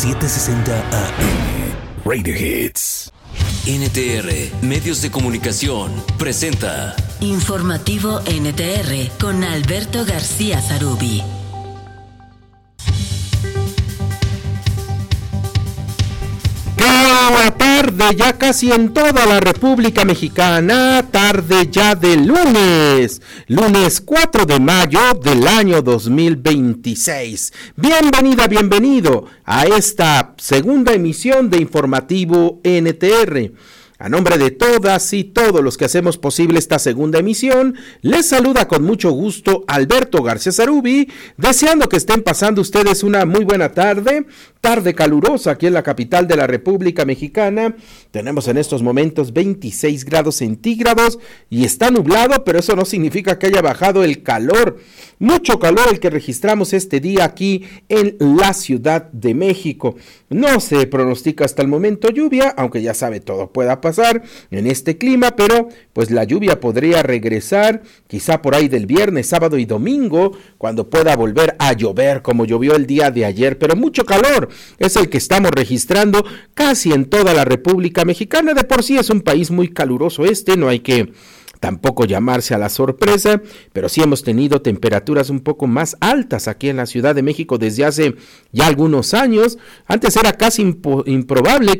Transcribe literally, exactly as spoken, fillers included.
setecientos sesenta A M. Radio Hits. N T R, Medios de Comunicación, presenta Informativo N T R con Alberto García Zarubi. Buena tarde, ya casi en toda la República Mexicana, tarde ya de lunes, lunes cuatro de mayo del año dos mil veintiséis. Bienvenida, bienvenido a esta segunda emisión de Informativo N T R. A nombre de todas y todos los que hacemos posible esta segunda emisión, les saluda con mucho gusto Alberto García Zarubi, deseando que estén pasando ustedes una muy buena tarde, tarde calurosa aquí en la capital de la República Mexicana. Tenemos en estos momentos veintiséis grados centígrados y está nublado, pero eso no significa que haya bajado el calor. Mucho calor el que registramos este día aquí en la Ciudad de México. No se pronostica hasta el momento lluvia, aunque ya sabe, todo pueda pasar en este clima, pero pues la lluvia podría regresar quizá por ahí del viernes, sábado y domingo, cuando pueda volver a llover como llovió el día de ayer. Pero mucho calor es el que estamos registrando casi en toda la República Mexicana. De por sí es un país muy caluroso este, no hay que tampoco llamarse a la sorpresa, pero sí hemos tenido temperaturas un poco más altas aquí en la Ciudad de México desde hace ya algunos años. Antes era casi impo- improbable